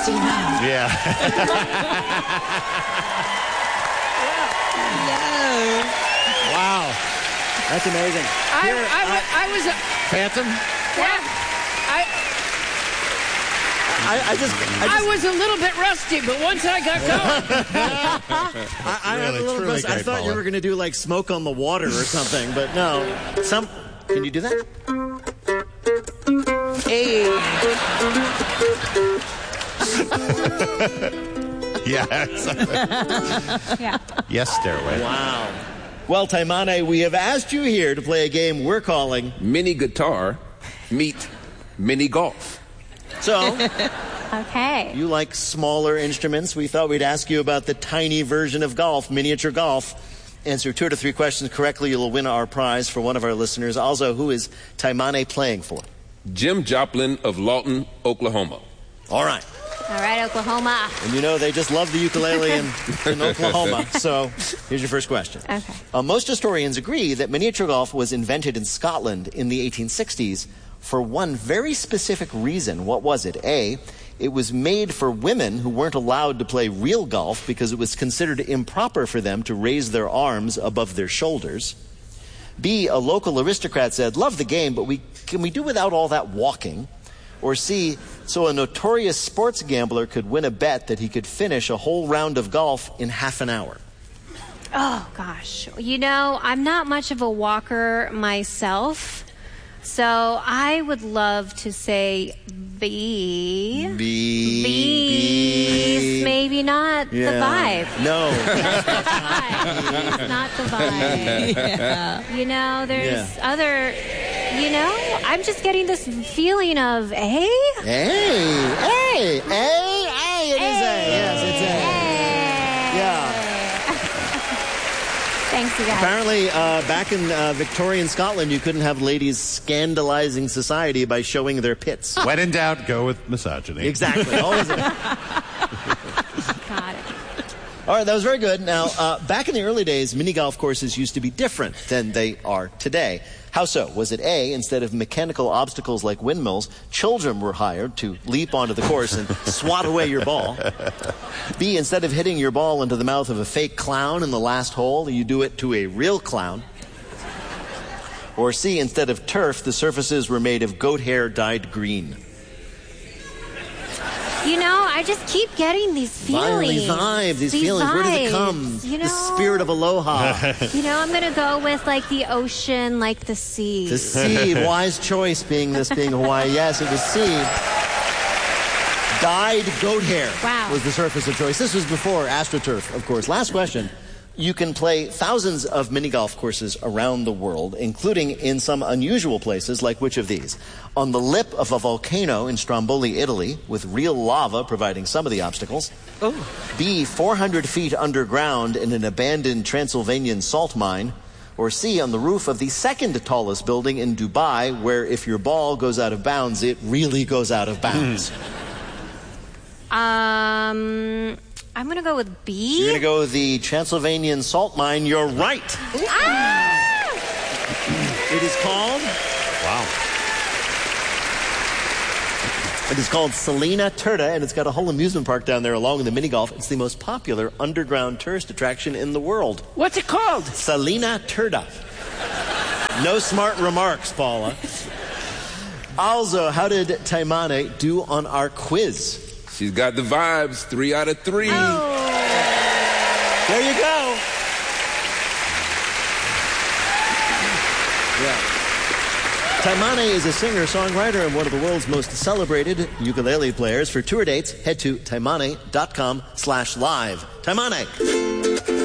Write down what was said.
nasty mouth. Yeah. Wow. That's amazing. I was... Phantom? Yeah. I was a little bit rusty, but once I got going... I'm a little truly rusty. I great, thought you Paula. were going to do like Smoke on the Water or something, but no. Can you do that? Hey. Yes. Yeah. Yes, Stairway. Wow. Well, Taimane, we have asked you here to play a game we're calling... Mini guitar meet mini golf. So, Okay. you like smaller instruments. We thought we'd ask you about the tiny version of golf, miniature golf. Answer 2 out of 3 questions correctly, you'll win our prize for one of our listeners. Also, who is Taimane playing for? Jim Joplin of Lawton, Oklahoma. All right. All right, Oklahoma. And you know they just love the ukulele in Oklahoma. So here's your first question. Okay. Most historians agree that miniature golf was invented in Scotland in the 1860s for one very specific reason. What was it? A, it was made for women who weren't allowed to play real golf because it was considered improper for them to raise their arms above their shoulders. B, a local aristocrat said, love the game, but can we do without all that walking? Or C, so a notorious sports gambler could win a bet that he could finish a whole round of golf in half an hour. Oh, gosh. You know, I'm not much of a walker myself, so I would love to say B. B. Maybe not the vibe. No. It's not the vibe. Yeah. You know, there's other... You know, I'm just getting this feeling of A. A. It is A. Yes, it's A. Yeah. Thanks, you guys. Apparently, back in Victorian Scotland, you couldn't have ladies scandalizing society by showing their pits. When in doubt, go with misogyny. Exactly. Always. Got it. All right, that was very good. Now, back in the early days, mini golf courses used to be different than they are today. How so? Was it A, instead of mechanical obstacles like windmills, children were hired to leap onto the course and swat away your ball? B, instead of hitting your ball into the mouth of a fake clown in the last hole, you do it to a real clown? Or C, instead of turf, the surfaces were made of goat hair dyed green? You know, I just keep getting these feelings. These vibes, these feelings. Where does it come? You know, the spirit of aloha. You know, I'm going to go with, like, the ocean, like the sea. The sea. Wise choice being Hawaii. Yes, it was C. Dyed goat hair was the surface of choice. This was before AstroTurf, of course. Last question. You can play thousands of mini golf courses around the world, including in some unusual places, like which of these? On the lip of a volcano in Stromboli, Italy, with real lava providing some of the obstacles. Oh. B, 400 feet underground in an abandoned Transylvanian salt mine. Or C, on the roof of the second tallest building in Dubai, where if your ball goes out of bounds, it really goes out of bounds. I'm going to go with B. You're going to go with the Transylvanian salt mine. You're right. Ah! It is called... Wow. It is called Salina Turda, and it's got a whole amusement park down there along with the mini golf. It's the most popular underground tourist attraction in the world. What's it called? Salina Turda. No smart remarks, Paula. Also, how did Taimane do on our quiz? She's got the vibes, 3 out of 3. Oh. There you go. Yeah. Taimane is a singer-songwriter and one of the world's most celebrated ukulele players. For tour dates, head to taimane.com/live. Taimane.